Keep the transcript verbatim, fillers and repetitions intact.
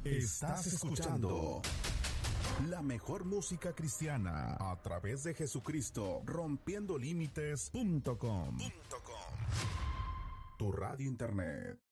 Estás escuchando la mejor música cristiana a través de Jesucristo, rompiendo límites punto com. Tu radio internet.